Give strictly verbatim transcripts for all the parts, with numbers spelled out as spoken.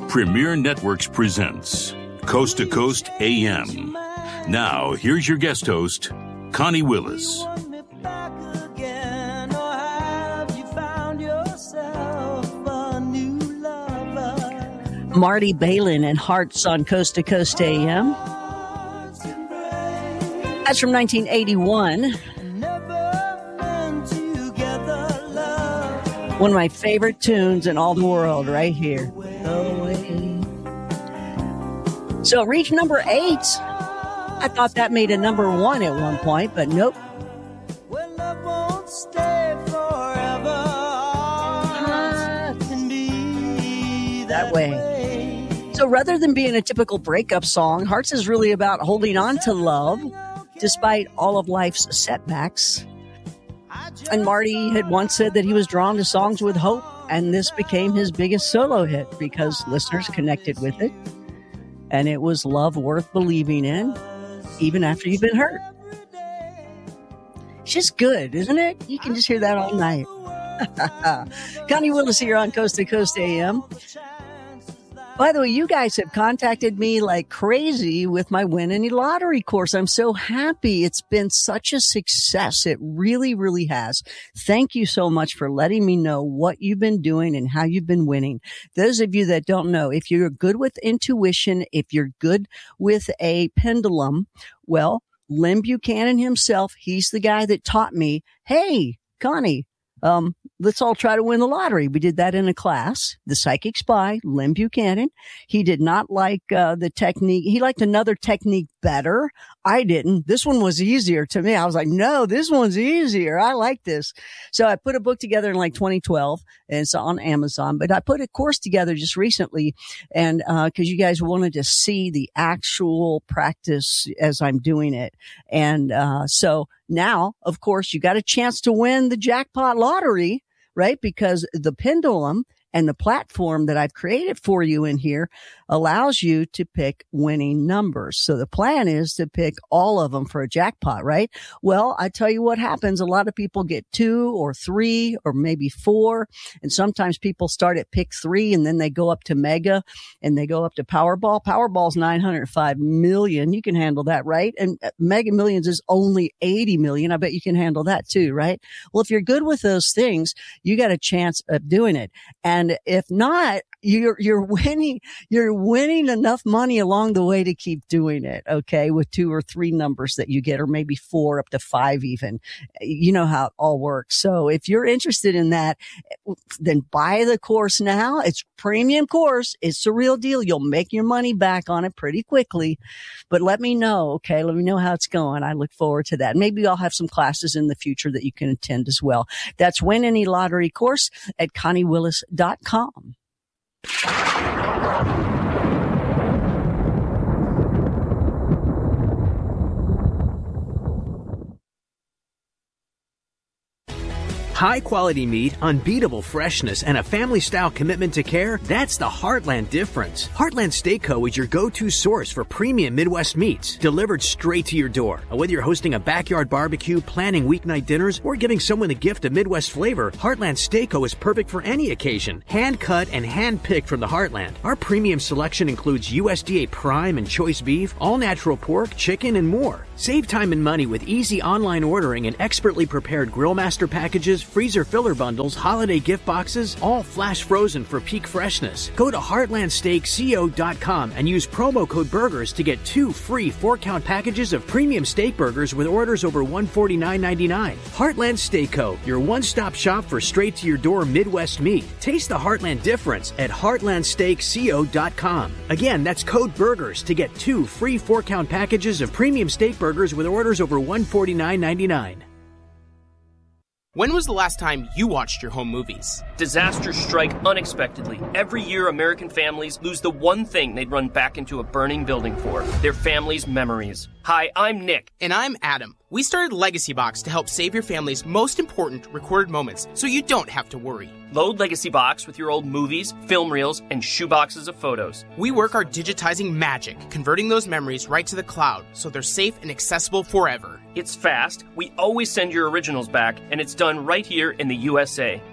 Premier Networks presents Coast to Coast A M. Now, here's your guest host, Connie Willis. Marty Balin and Hearts on Coast to Coast A M. That's from nineteen eighty-one. One of my favorite tunes in all the world right here. So it reached number eight. I thought that made a number one at one point, but nope. That way. So rather than being a typical breakup song, Hearts is really about holding on to love despite all of life's setbacks. And Marty had once said that he was drawn to songs with hope, and this became his biggest solo hit because listeners connected with it. And it was love worth believing in, even after you've been hurt. It's just good, isn't it? You can just hear that all night. Connie Willis here on Coast to Coast A M. By the way, you guys have contacted me like crazy with my Win Any Lottery course. I'm so happy. It's been such a success. It really, really has. Thank you so much for letting me know what you've been doing and how you've been winning. Those of you that don't know, if you're good with intuition, if you're good with a pendulum, well, Lynn Buchanan himself, he's the guy that taught me, hey, Connie, Um, let's all try to win the lottery. We did that in a class. The Psychic Spy, Lynn Buchanan. He did not like uh, the technique. He liked another technique better. I didn't. This one was easier to me. I was like, no, this one's easier. I like this. So I put a book together in like twenty twelve, and it's on Amazon. But I put a course together just recently, and uh because you guys wanted to see the actual practice as I'm doing it. And uh so now, of course, you got a chance to win the jackpot lottery, right? Because the pendulum and the platform that I've created for you in here allows you to pick winning numbers. So the plan is to pick all of them for a jackpot, right? Well, I tell you what happens. A lot of people get two or three or maybe four. And sometimes people start at pick three and then they go up to mega and they go up to Powerball. Powerball's nine hundred five million. You can handle that, right? And Mega Millions is only eighty million. I bet you can handle that too, right? Well, if you're good with those things, you got a chance of doing it. And And if not, you're, you're winning, you're winning enough money along the way to keep doing it. Okay. With two or three numbers that you get, or maybe four up to five even. You know how it all works. So if you're interested in that, then buy the course now. It's premium course. It's the real deal. You'll make your money back on it pretty quickly, but let me know. Okay. Let me know how it's going. I look forward to that. Maybe I'll have some classes in the future that you can attend as well. That's Win Any Lottery course at connie willis dot com. High-quality meat, unbeatable freshness, and a family-style commitment to care, that's the Heartland difference. Heartland Steak Co. is your go-to source for premium Midwest meats, delivered straight to your door. Whether you're hosting a backyard barbecue, planning weeknight dinners, or giving someone a gift of Midwest flavor, Heartland Steak Co. is perfect for any occasion. Hand-cut and hand-picked from the Heartland. Our premium selection includes U S D A Prime and Choice Beef, all-natural pork, chicken, and more. Save time and money with easy online ordering and expertly prepared Grill Master packages, freezer filler bundles, holiday gift boxes, all flash frozen for peak freshness. Go to heartland steak co dot com and use promo code BURGERS to get two free four-count packages of premium steak burgers with orders over one hundred forty-nine ninety-nine. Heartland Steak Co., your one-stop shop for straight-to-your-door Midwest meat. Taste the Heartland difference at heartland steak co dot com. Again, that's code BURGERS to get two free four-count packages of premium steak burgers with orders over one hundred forty-nine ninety-nine. When was the last time you watched your home movies? Disasters strike unexpectedly. Every year, American families lose the one thing they'd run back into a burning building for, their family's memories. Hi, I'm Nick. And I'm Adam. We started Legacy Box to help save your family's most important recorded moments so you don't have to worry. Load Legacy Box with your old movies, film reels, and shoeboxes of photos. We work our digitizing magic, converting those memories right to the cloud so they're safe and accessible forever. It's fast, we always send your originals back, and it's done right here in the U S A.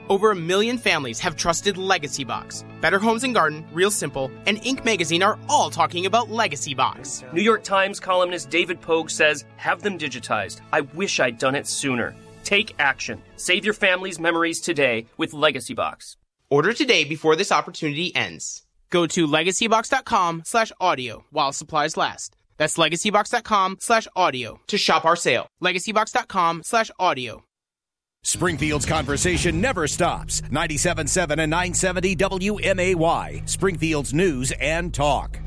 Over a million families have trusted Legacy Box. Better Homes and Garden, Real Simple, and Inc magazine are all talking about Legacy Box. New York Times columnist David Pogue says, have them digitized. I wish I'd done it sooner. Take action. Save your family's memories today with Legacy Box. Order today before this opportunity ends. Go to legacybox.com slash audio while supplies last. That's legacybox.com slash audio to shop our sale. legacybox.com slash audio. Springfield's conversation never stops. ninety-seven point seven and nine seventy W M A Y, Springfield's news and talk.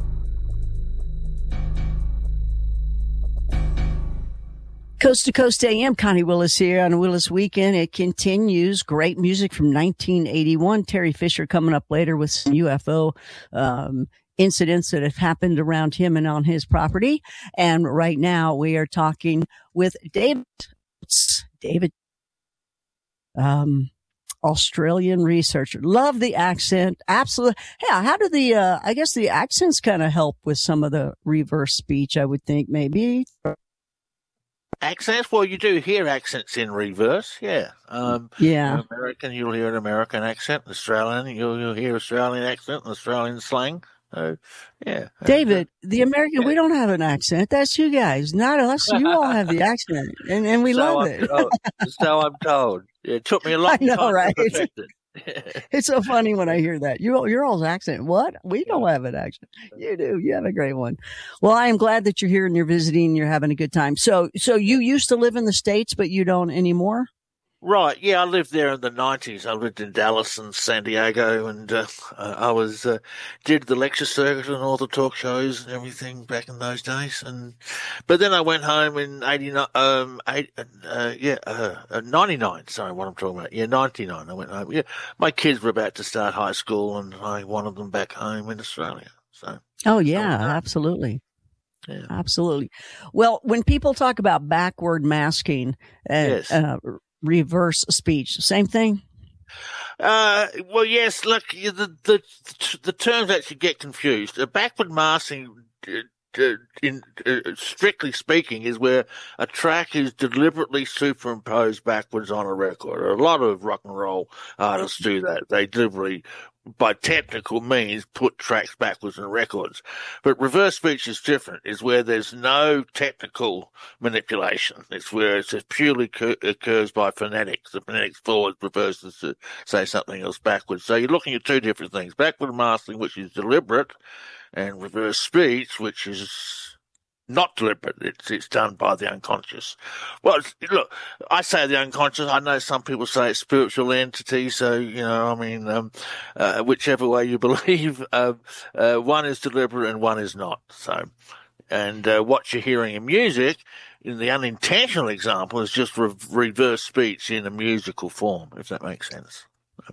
Coast to Coast A M, Connie Willis here on Willis Weekend. It continues. Great music from nineteen eighty-one. Terry Fisher coming up later with some U F O um, incidents that have happened around him and on his property. And right now we are talking with David. David, um, Australian researcher. Love the accent. Absolutely. Yeah. How do the, uh, I guess the accents kind of help with some of the reverse speech, I would think maybe. Accents? Well, you do hear accents in reverse, yeah. Um, yeah. American, you'll hear an American accent. Australian, you'll, you'll hear Australian accent and Australian slang. So, yeah. David, the American, yeah. We don't have an accent. That's you guys, not us. You all have the accent, and, and we so love I'm it. told. So I'm told. It took me a long I know, time right? to perfect it. It's so funny when I hear that. You, your all's accent. What? We don't have an accent. You do. You have a great one. Well, I am glad that you're here and you're visiting and you're having a good time. So, so you used to live in the States, but you don't anymore? Right. Yeah, I lived there in the nineties. I lived in Dallas and San Diego, and uh, I was uh, did the lecture circuit and all the talk shows and everything back in those days. And but then I went home in eighty-nine. Um, eight, uh, yeah, uh, ninety-nine. Sorry, what I'm talking about. Yeah, ninety-nine. I went home. Yeah, my kids were about to start high school, and I wanted them back home in Australia. So. Oh yeah, absolutely. Yeah. Absolutely. Well, when people talk about backward masking, uh, yes. uh, reverse speech, same thing? Uh, well, yes, look, the, the, the terms actually get confused. A backward masking, uh, in, uh, strictly speaking, is where a track is deliberately superimposed backwards on a record. A lot of rock and roll artists do that. They deliberately, by technical means, put tracks backwards in records. But reverse speech is different. It's where there's no technical manipulation. It's where it just purely cur- occurs by phonetics. The phonetics forward reverses to say something else backwards. So you're looking at two different things. Backward masking, which is deliberate, and reverse speech, which is not deliberate. It's it's done by the unconscious. Well, look, I say the unconscious. I know some people say it's spiritual entity. So you know, I mean, um, uh, whichever way you believe, uh, uh, one is deliberate and one is not. So, and uh, what you're hearing in music, in the unintentional example, is just re- reverse speech in a musical form. If that makes sense.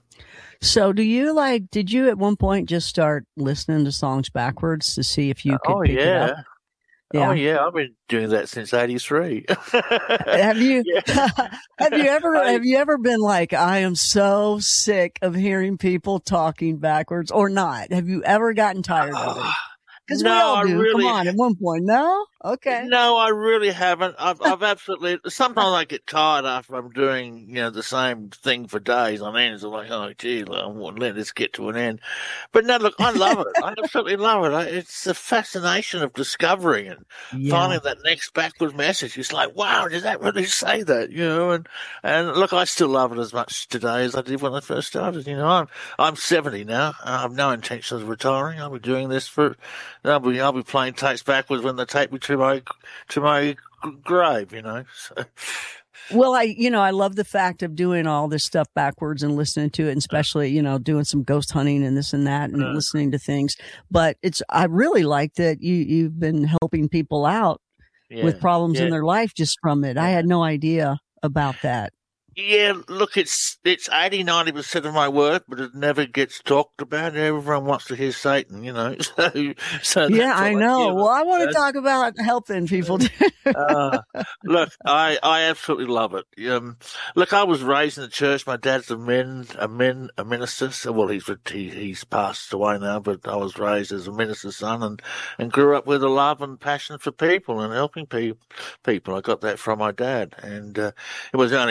So do you like, did you at one point just start listening to songs backwards to see if you could oh, pick yeah. it up? Yeah. Oh yeah, I've been doing that since eighty-three. Have you, have you ever, I, have you ever been like, I am so sick of hearing people talking backwards, or not? Have you ever gotten tired of it? Because no, we all do. I really, Come on, at one point. No? Okay. No, I really haven't. I've, I've absolutely, sometimes I get tired after I'm doing, you know, the same thing for days on end. I'm like, oh, gee, I want to let this get to an end. But no, look, I love it. I absolutely love it. It's the fascination of discovering and yeah. finding that next backward message. It's like, wow, did that really say that? You know, and, and look, I still love it as much today as I did when I first started. You know, I'm, I'm seventy now. I have no intention of retiring. I'll be doing this for, I'll be, I'll be playing tapes backwards when they take me to my, to my grave, you know. So. Well, I, you know, I love the fact of doing all this stuff backwards and listening to it, and especially, you know, doing some ghost hunting and this and that and uh, listening to things. But it's, I really like that you, you've been helping people out yeah, with problems yeah. in their life just from it. I had no idea about that. Yeah, look, it's it's eighty, ninety percent of my work, but it never gets talked about. Everyone wants to hear Satan, you know. So, so yeah, I know. Well, I want to talk about helping people. uh, look, I, I absolutely love it. Um, look, I was raised in the church. My dad's a min, a min, a minister. So, well, he's he, he's passed away now, but I was raised as a minister's son and, and grew up with a love and passion for people and helping people. People, I got that from my dad, and uh, it was only natural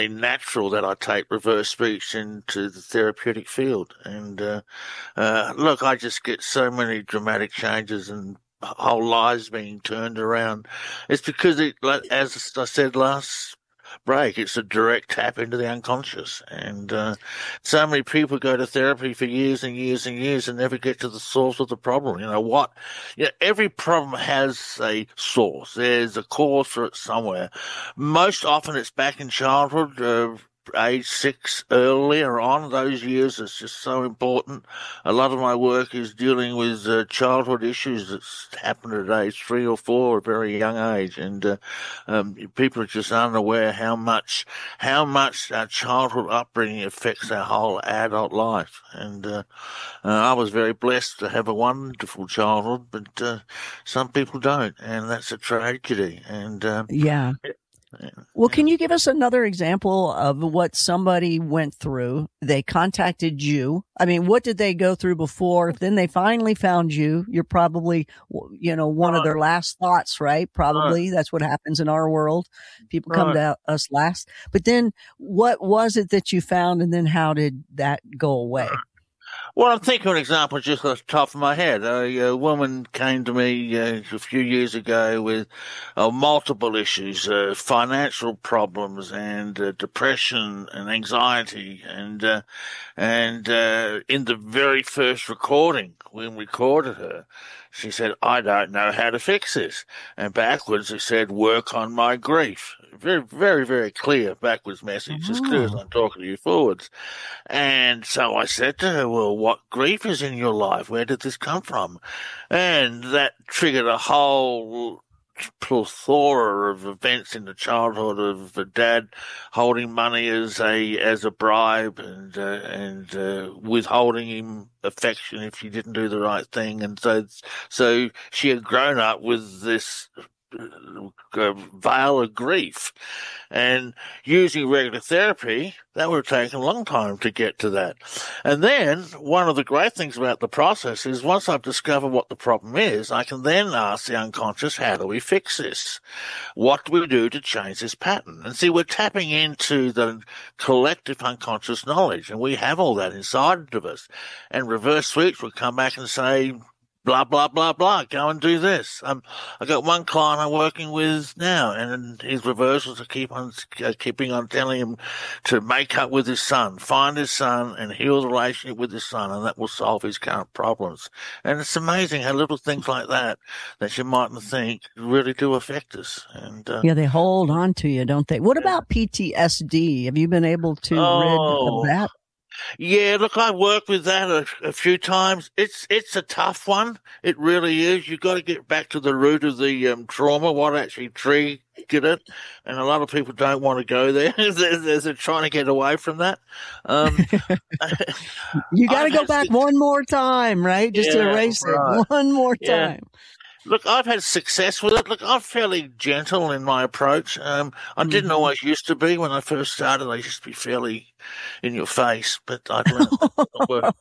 natural that I take reverse speech into the therapeutic field. And uh, uh, look, I just get so many dramatic changes and whole lives being turned around. It's because, it, like, as I said last break, it's a direct tap into the unconscious. And uh, so many people go to therapy for years and years and years and never get to the source of the problem. You know what? You know, every problem has a source. There's a cause for it somewhere. Most often it's back in childhood, uh, age six, earlier on. Those years is just so important. A lot of my work is dealing with uh, childhood issues that's happened at age three or four, a very young age, and uh, um, people are just unaware how much how much our childhood upbringing affects our whole adult life. And uh, uh, I was very blessed to have a wonderful childhood, but uh, some people don't, and that's a tragedy. And uh, yeah. Well, can you give us another example of what somebody went through? They contacted you. I mean, what did they go through before? Then they finally found you. You're probably, you know, one of their last thoughts, right? Probably. That's what happens in our world. People come to us last. But then what was it that you found, and then how did that go away? Well, I'm thinking of an example just off the top of my head. A, a woman came to me uh, a few years ago with uh, multiple issues, uh, financial problems and uh, depression and anxiety. And uh, and uh, in the very first recording, when we recorded her, she said, I don't know how to fix this. And backwards it said, work on my grief. Very, very, very clear backwards message, oh. as clear as I'm talking to you forwards. And so I said to her, well, what grief is in your life? Where did this come from? And that triggered a whole plethora of events in the childhood of the dad holding money as a as a bribe and uh, and uh, withholding him affection if he didn't do the right thing, and so so she had grown up with this uh, veil of grief, and using regular therapy, that would have taken a long time to get to that. And then one of the great things about the process is once I've discovered what the problem is, I can then ask the unconscious, how do we fix this? What do we do to change this pattern? And see, we're tapping into the collective unconscious knowledge, and we have all that inside of us. And reverse switch would come back and say, blah, blah, blah, blah, go and do this. Um, I got one client I'm working with now, and his reversals are keep on, uh, keeping on telling him to make up with his son, find his son and heal the relationship with his son, and that will solve his current problems. And it's amazing how little things like that, that you mightn't think, really do affect us. And uh, yeah, they hold on to you, don't they? What about P T S D? Have you been able to oh. rid of that? Yeah, look, I worked with that a, a few times. It's it's a tough one. It really is. You've got to get back to the root of the um, trauma, what actually triggered it. And a lot of people don't want to go there. they're, they're trying to get away from that. Um, you got to go back to, one more time, right? Just yeah, to erase right. it one more yeah. time. Look, I've had success with it. Look, I'm fairly gentle in my approach. Um, I mm-hmm. didn't always used to be. When I first started, I used to be fairly in your face, but I've learned that doesn't work.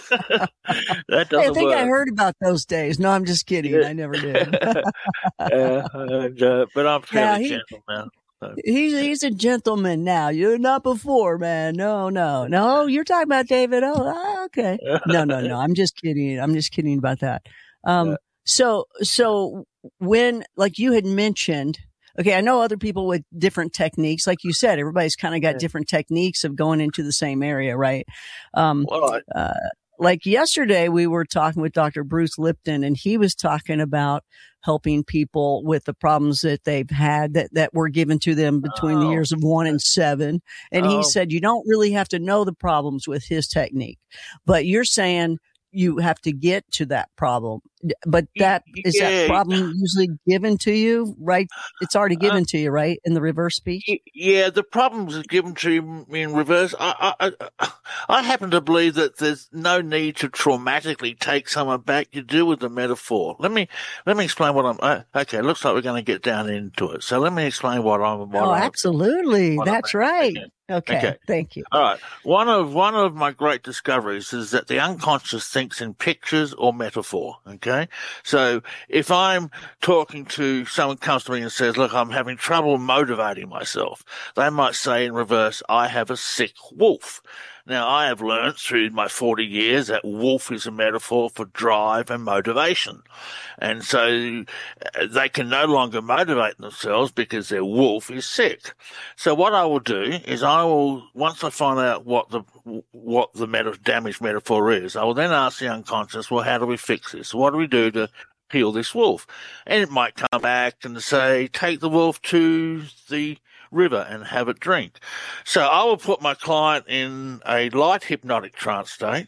that doesn't hey, I think work. I heard about those days. No, I'm just kidding. Yeah. I never did. uh, and, uh, but I'm fairly yeah, he, gentle now. So. He's he's a gentleman now. You're not before, man. No, no, no. You're talking about David. Oh, okay. No, no, no. I'm just kidding. I'm just kidding about that. Um. Yeah. So, so when, like you had mentioned, okay, I know other people with different techniques. Like you said, everybody's kind of got yeah. different techniques of going into the same area, right? Um, well, I- uh, like yesterday we were talking with Doctor Bruce Lipton, and he was talking about helping people with the problems that they've had that, that were given to them between oh. the years of one and seven. And oh. he said, you don't really have to know the problems with his technique, but you're saying you have to get to that problem. But that is yeah. that problem usually given to you, right? It's already given uh, to you, right? In the reverse speech? Yeah, the problems are given to you in reverse. I, I, I, I happen to believe that there's no need to traumatically take someone back. You deal with the metaphor. Let me, let me explain what I'm, uh, okay, it looks like we're going to get down into it. So let me explain what I'm, what Oh, I'm, absolutely. That's I'm, right. okay. Okay, Okay. Thank you. All right. One of one of my great discoveries is that the unconscious thinks in pictures or metaphor. Okay. So if I'm talking to someone comes to me and says, look, I'm having trouble motivating myself, they might say in reverse, I have a sick wolf. Now, I have learned through my forty years that wolf is a metaphor for drive and motivation. And so they can no longer motivate themselves because their wolf is sick. So what I will do is I will, once I find out what the what the meta- damage metaphor is, I will then ask the unconscious, well, how do we fix this? What do we do to heal this wolf? And it might come back and say, take the wolf to the river and have it drink. So I will put my client in a light hypnotic trance state.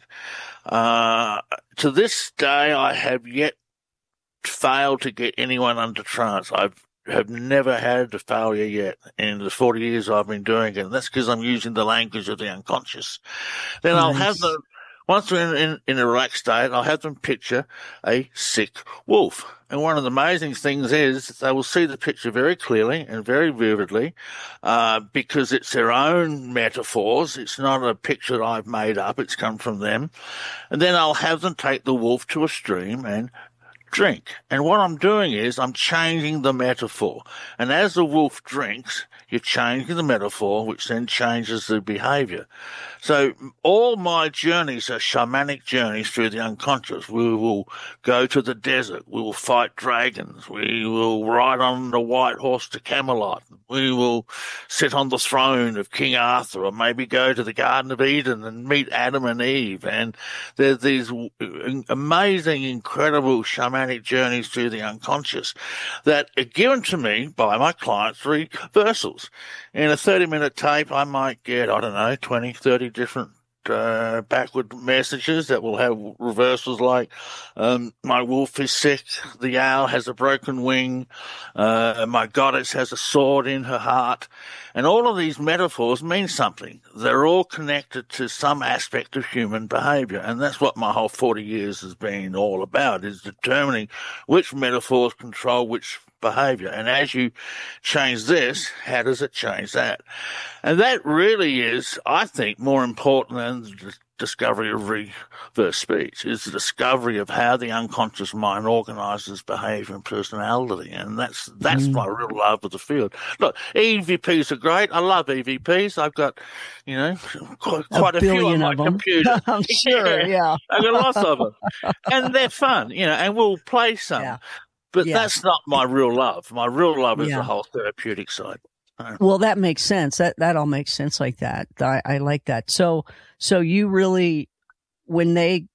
Uh, to this day, I have yet failed to get anyone under trance. I've have never had a failure yet in the forty years I've been doing it. And that's because I'm using the language of the unconscious. Then nice. I'll have them, once we're in, in, in a relaxed state, I'll have them picture a sick wolf. And one of the amazing things is they will see the picture very clearly and very vividly uh, because it's their own metaphors. It's not a picture that I've made up. It's come from them. And then I'll have them take the wolf to a stream and drink. And what I'm doing is I'm changing the metaphor. And as the wolf drinks, you're changing the metaphor, which then changes the behavior. So all my journeys are shamanic journeys through the unconscious. We will go to the desert. We will fight dragons. We will ride on the white horse to Camelot. We will sit on the throne of King Arthur, or maybe go to the Garden of Eden and meet Adam and Eve. And there's these amazing, incredible shamanic journeys through the unconscious that are given to me by my clients' reversals. In a thirty-minute tape, I might get, I don't know, twenty, thirty different uh, backward messages that will have reversals like, um, my wolf is sick, the owl has a broken wing, uh, my goddess has a sword in her heart. And all of these metaphors mean something. They're all connected to some aspect of human behavior. And that's what my whole forty years has been all about, is determining which metaphors control which behavior. And as you change this, how does it change that? And that really is, I think, more important than the discovery of reverse speech, is the discovery of how the unconscious mind organizes behavior and personality. And that's that's mm. my real love of the field. Look, E V Ps are great. I love E V Ps. I've got, you know, quite, quite a, a few on my computer. I'm sure, yeah. yeah. I've got lots of them. And they're fun, you know, and we'll play some. Yeah. But yeah. that's not my real love. My real love is yeah. the whole therapeutic side. Well, that makes sense. That that all makes sense like that. I, I like that. So so you really, when they,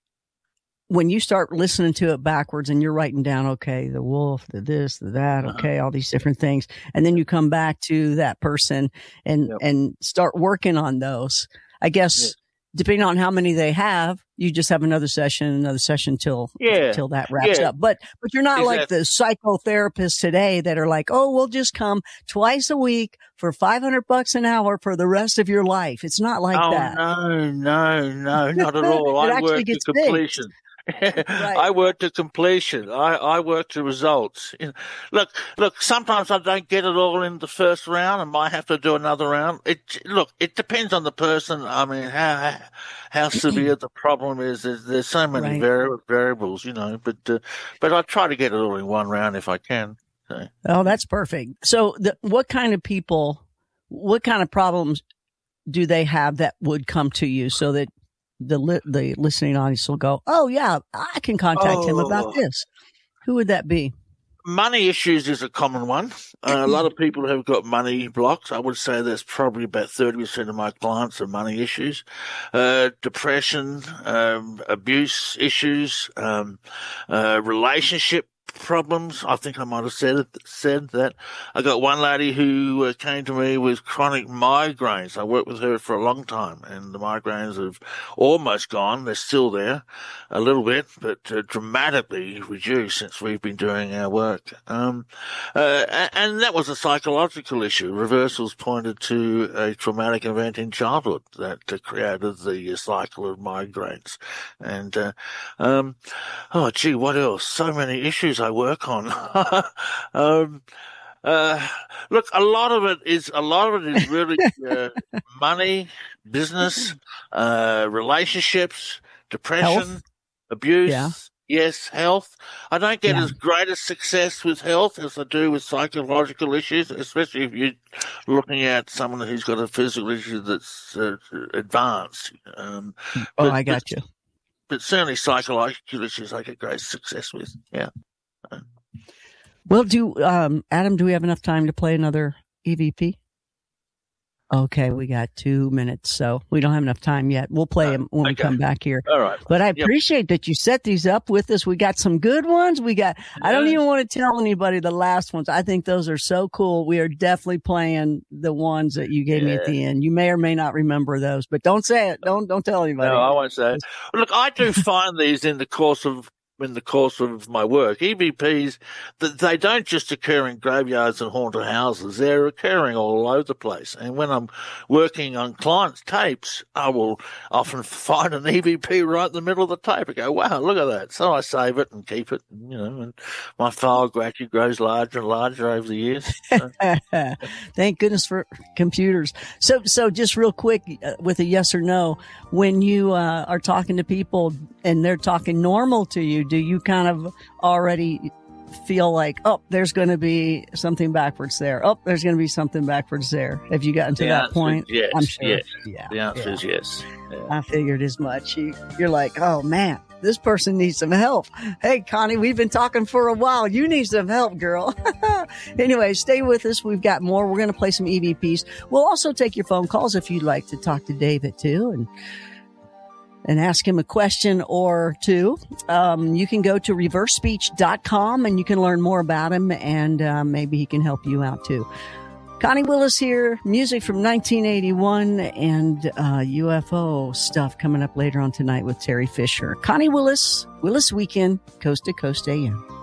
when you start listening to it backwards and you're writing down, okay, the wolf, the this, the that, okay, uh-huh. all these different things, and then you come back to that person and yep. and start working on those. I guess. Yep. Depending on how many they have, you just have another session, another session till yeah. till that wraps yeah. up. But but you're not exactly. like the psychotherapists today that are like, oh, we'll just come twice a week for five hundred bucks an hour for the rest of your life. It's not like oh, that. No, no, no, not at all. it I actually work gets to completion. Right. I work to completion. I, I work to results. You know, look, look, sometimes I don't get it all in the first round. I might have to do another round. It, look, it depends on the person. I mean, how, how severe the problem is. There's, there's so many right. vari- variables, you know, but, uh, but I try to get it all in one round if I can. So. Oh, that's perfect. So the, what kind of people, what kind of problems do they have that would come to you so that the li- the listening audience will go, oh, yeah, I can contact oh. him about this? Who would that be? Money issues is a common one. Uh, a lot of people have got money blocks. I would say that's probably about thirty percent of my clients are money issues. Uh, depression, um, abuse issues, um, uh, relationship problems. I think I might have said it, said that. I got one lady who uh, came to me with chronic migraines. I worked with her for a long time, and the migraines have almost gone. They're still there a little bit, but uh, dramatically reduced since we've been doing our work. Um, uh, and, and that was a psychological issue. Reversals pointed to a traumatic event in childhood that uh, created the cycle of migraines. And, uh, um, oh, gee, what else? So many issues I work on. um, Uh, look, a lot of it is a lot of it is really uh, money, business, uh, relationships, depression, Health. abuse. Yeah. Yes, health. I don't get Yeah. as great a success with health as I do with psychological issues, especially if you're looking at someone who's got a physical issue that's uh, advanced. Um, Oh, but- I got but- you. But certainly psychological issues I get great success with. Yeah. Well, do um, Adam, do we have enough time to play another E V P? Okay, we got two minutes, so we don't have enough time yet. We'll play them when we okay. come back here. All right. But I Yep. appreciate that you set these up with us. We got some good ones. We got, I don't Yeah. even want to tell anybody the last ones. I think those are so cool. We are definitely playing the ones that you gave me at the end. You may or may not remember those, but don't say it. Don't, don't tell anybody. No, I won't say it. Look, I do find these in the course of in the course of my work. E V Ps, that they don't just occur in graveyards and haunted houses. They're occurring all over the place. And when I'm working on clients' tapes, I will often find an E V P right in the middle of the tape. I go, wow, look at that. So I save it and keep it, you know, and my file gradually grows larger and larger over the years. So, Thank goodness for computers. So, so just real quick uh, with a yes or no, when you uh, are talking to people and they're talking normal to you, do you kind of already feel like, oh, there's going to be something backwards there. Oh, there's going to be something backwards there. Have you gotten to The that answer point? is yes, I'm sure. yes. Yeah. the answer yeah. is yes. Yeah. I figured as much. You, you're like, oh man, this person needs some help. Hey, Connie, we've been talking for a while. You need some help, girl. Anyway, stay with us. We've got more. We're going to play some E V Ps. We'll also take your phone calls if you'd like to talk to David too and and ask him a question or two. Um, you can go to reverse speech dot com and you can learn more about him, and uh, maybe he can help you out too. Connie Willis here, music from nineteen eighty-one and uh, U F O stuff coming up later on tonight with Terry Fisher. Connie Willis, Willis Weekend, Coast to Coast A M.